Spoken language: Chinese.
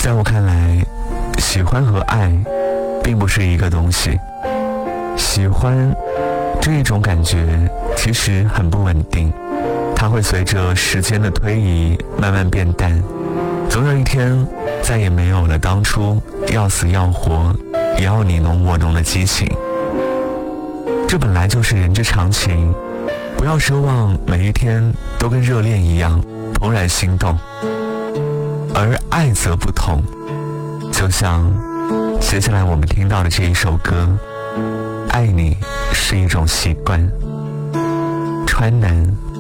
在我看来，喜欢和爱并不是一个东西。喜欢这一种感觉其实很不稳定，它会随着时间的推移慢慢变淡，总有一天再也没有了当初要死要活也要你侬我侬的激情。这本来就是人之常情，不要奢望每一天都跟热恋一样怦然心动。而爱则不同，就像接下来我们听到的这一首歌，爱你是一种习惯，川南。